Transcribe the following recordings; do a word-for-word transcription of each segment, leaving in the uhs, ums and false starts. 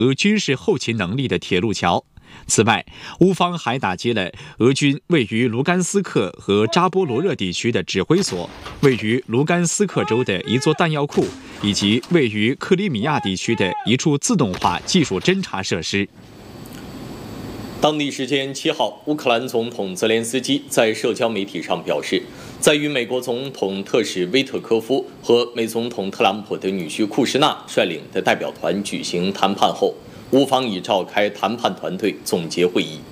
俄军事后勤能力的铁路桥。此外，乌方还打击了俄军位于卢甘斯克和扎波罗热地区的指挥所，位于卢甘斯克州的一座弹药库，以及位于克里米亚地区的一处自动化技术侦察设施。 当地时间七号，乌克兰总统泽连斯基在社交媒体上表示，在与美国总统特使威特科夫和美总统特朗普的女婿库什纳率领的代表团举行谈判后，乌方已召开谈判团队总结会议。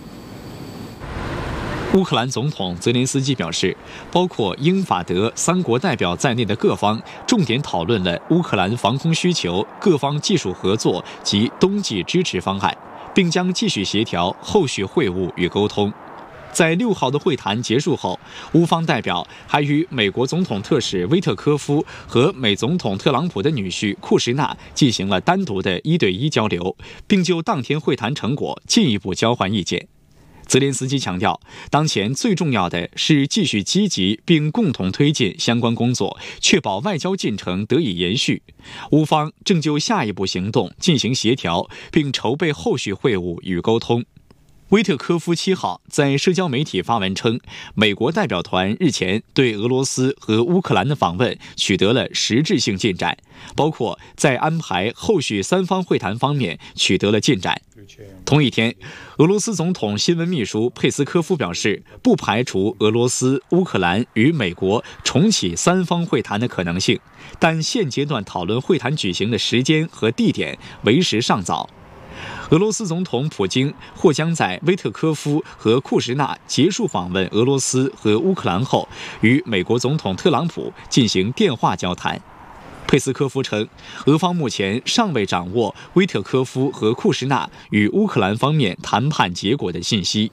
乌克兰总统泽连斯基表示，包括英法德三国代表在内的各方重点讨论了乌克兰防空需求、各方技术合作及冬季支持方案，并将继续协调后续会晤与沟通。在六号的会谈结束后，乌方代表还与美国总统特使威特科夫和美总统特朗普的女婿库什纳进行了单独的一对一交流，并就当天会谈成果进一步交换意见。泽连斯基强调，当前最重要的是继续积极并共同推进相关工作，确保外交进程得以延续。乌方正就下一步行动进行协调，并筹备后续会晤与沟通。威特科夫七号在社交媒体发文称，美国代表团日前对俄罗斯和乌克兰的访问取得了实质性进展，包括在安排后续三方会谈方面取得了进展。同一天，俄罗斯总统新闻秘书佩斯科夫表示，不排除俄罗斯、乌克兰与美国重启三方会谈的可能性，但现阶段讨论会谈举行的时间和地点为时尚早。俄罗斯总统普京或将在威特科夫和库什纳结束访问俄罗斯和乌克兰后，与美国总统特朗普进行电话交谈。佩斯科夫称，俄方目前尚未掌握威特科夫和库什纳与乌克兰方面谈判结果的信息。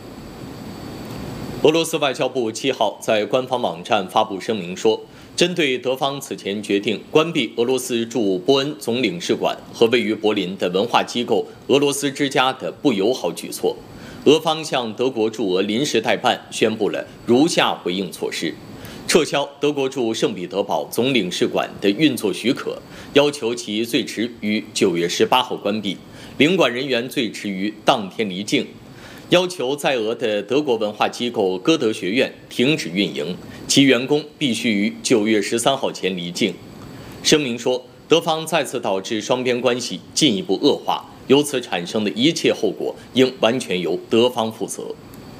俄罗斯外交部七号在官方网站发布声明说，针对德方此前决定关闭俄罗斯驻波恩总领事馆和位于柏林的文化机构俄罗斯之家的不友好举措，俄方向德国驻俄临时代办宣布了如下回应措施：撤销德国驻圣彼得堡总领事馆的运作许可，要求其最迟于九月十八号关闭，领馆人员最迟于当天离境。要求在俄的德国文化机构歌德学院停止运营，其员工必须于九月十三号前离境。声明说，德方再次导致双边关系进一步恶化，由此产生的一切后果应完全由德方负责。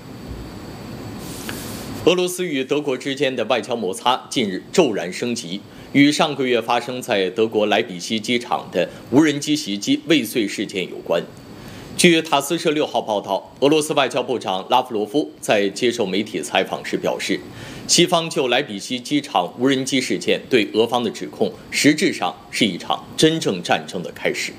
俄罗斯与德国之间的外交摩擦近日骤然升级，与上个月发生在德国莱比锡机场的无人机袭击未遂事件有关。据塔斯社六号报道，俄罗斯外交部长拉夫罗夫在接受媒体采访时表示，西方就莱比锡机场无人机事件对俄方的指控，实质上是一场真正战争的开始。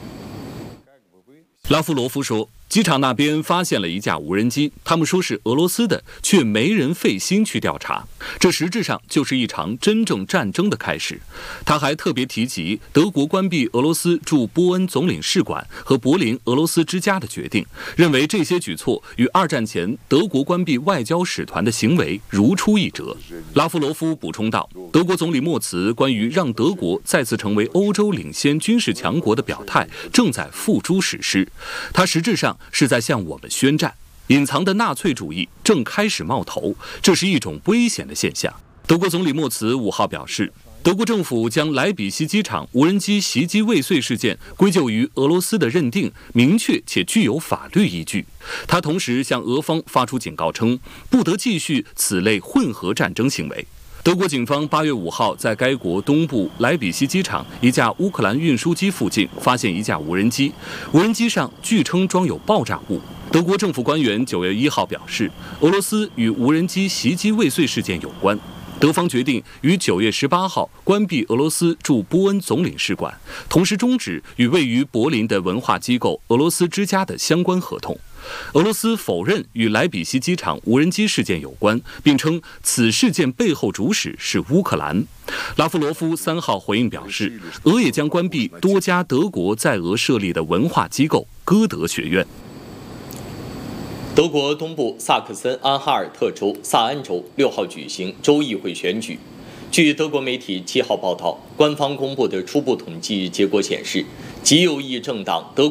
拉夫罗夫说，机场那边发现了一架无人机，他们说是俄罗斯的，却没人费心去调查，这实质上就是一场真正战争的开始。他还特别提及德国关闭俄罗斯驻波恩总领事馆和柏林俄罗斯之家的决定，认为这些举措与二战前德国关闭外交使团的行为如出一辙。拉夫罗夫补充道，德国总理默茨关于让德国再次成为欧洲领先军事强国的表态正在付诸实施，他实质上是在向我们宣战，隐藏的纳粹主义正开始冒头，这是一种危险的现象。德国总理默茨五号表示，德国政府将莱比锡机场无人机袭击未遂事件归咎于俄罗斯的认定明确且具有法律依据。他同时向俄方发出警告称，不得继续此类混合战争行为。德国警方八月五号在该国东部莱比锡机场一架乌克兰运输机附近发现一架无人机，无人机上据称装有爆炸物。德国政府官员九月一号表示，俄罗斯与无人机袭击未遂事件有关。德方决定于九月十八号关闭俄罗斯驻波恩总领事馆，同时终止与位于柏林的文化机构俄罗斯之家的相关合同。俄罗斯否认与莱比锡机场无人机事件有关，并称此事件背后主使是乌克兰。拉夫罗夫三号回应表示，俄也将关闭多家德国在俄设立的文化机构歌德学院。 德国东部萨克森安哈尔特州萨安州六号举行州议会选举。据德国媒体七号报道，官方公布的初步统计结果显示，极右翼政党德